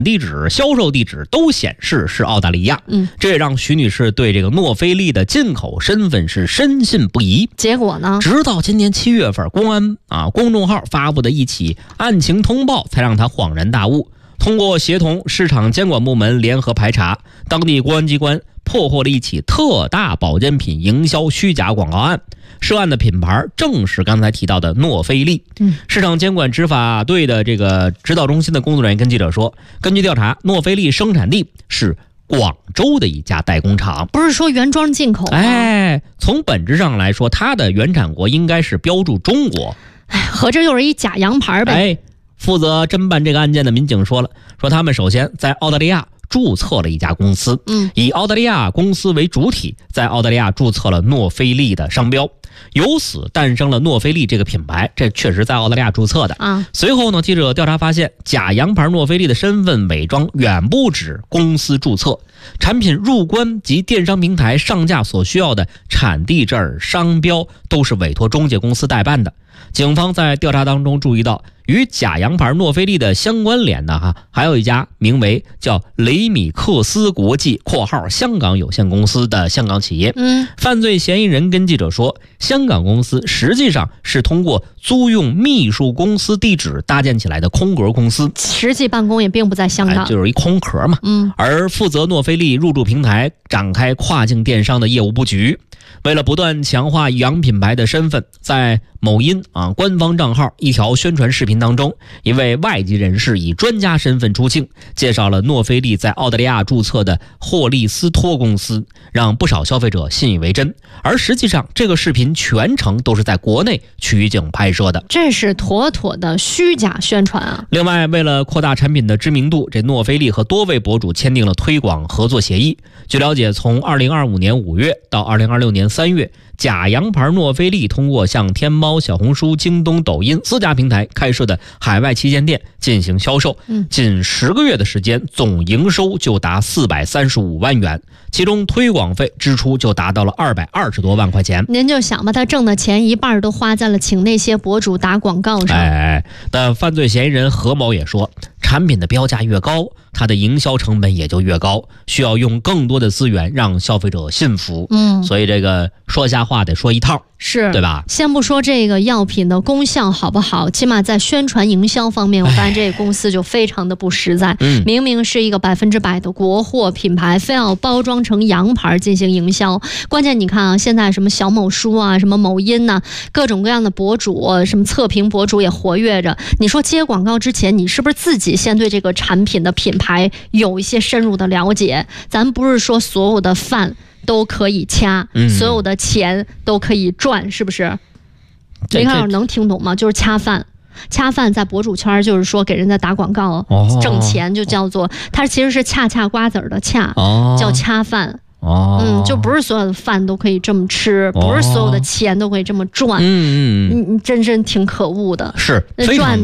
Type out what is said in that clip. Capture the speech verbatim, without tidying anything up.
地址、销售地址都显示是澳大利亚。 嗯， 这也让徐女士对这个诺菲利的进口身份是深信不疑。 结果呢？ 直到今年七月份，公安啊公众号发布的一起案情通报，才让她恍然大悟。通过协同市场监管部门联合排查，当地公安机关破获了一起特大保健品营销虚假广告案。涉案的品牌正是刚才提到的诺菲利。 嗯， 市场监管执法队的这个指导中心的工作人员跟记者说，根据调查，诺菲利生产地是广州的一家代工厂， 不是说原装进口吗？ 哎，从本质上来说，它的原产国应该是标注中国。 哎，合着又是一假洋牌呗。 哎，负责侦办这个案件的民警说了，说他们首先在澳大利亚注册了一家公司， 嗯， 以澳大利亚公司为主体，在澳大利亚注册了诺菲利的商标，由此诞生了诺菲利这个品牌，这确实在澳大利亚注册的啊。 随后呢，记者调查发现，假洋牌诺菲利的身份伪装远不止公司注册，产品入关及电商平台上架所需要的产地证、商标都是委托中介公司代办的。警方在调查当中注意到，与假洋牌诺菲利的相关联的哈，还有一家名为叫雷米克斯国际（括号香港有限公司）的香港企业。 嗯， 犯罪嫌疑人跟记者说，香港公司实际上是通过租用秘书公司地址搭建起来的空格公司， 实际办公也并不在香港， 哎、就是一空壳嘛。 嗯， 而负责诺菲利入驻平台展开跨境电商的业务布局。为了不断强化洋品牌的身份，在某音啊官方账号一条宣传视频当中，一位外籍人士以专家身份出镜，介绍了诺菲利在澳大利亚注册的霍利斯托公司，让不少消费者信以为真。而实际上，这个视频全程都是在国内取景拍摄的， 这是妥妥的虚假宣传啊！ 另外，为了扩大产品的知名度，这诺菲利和多位博主签订了推广合作协议。据了解，从二零二五年五月到二零二六年三月，假洋牌诺菲利通过向天猫、小红书、京东、抖音四家平台开设的海外旗舰店进行销售， 嗯， 仅十个月的时间，总营收就达四百三十五万元，其中推广费支出就达到了二百二十多万块钱。 您就想吧，他挣的钱一半都花在了请那些博主打广告上。 哎，但犯罪嫌疑人何某也说，产品的标价越高，它的营销成本也就越高，需要用更多的资源让消费者信服。 嗯， 所以这个说瞎话得说一套， 是， 对吧？ 先不说这个药品的功效好不好，起码在宣传营销方面，我发现这个公司就非常的不实在。 嗯， 明明是一个百分之百的国货品牌，非要包装成洋牌进行营销。关键你看啊，现在什么小某书啊，什么某音呐、啊，各种各样的博主，什么测评博主也活跃着。你说接广告之前，你是不是自己先对这个产品的品牌有一些深入的了解？咱不是说所有的饭都可以掐、嗯、所有的钱都可以赚，是不是？林老师能听懂吗？就是掐饭。掐饭在博主圈就是说给人家打广告、哦、挣钱，就叫做它其实是恰恰瓜子的恰、哦、叫掐饭。 哦， 嗯，就不是所有的饭都可以这么吃，不是所有的钱都可以这么赚。 嗯嗯， 你你真真挺可恶的， 是赚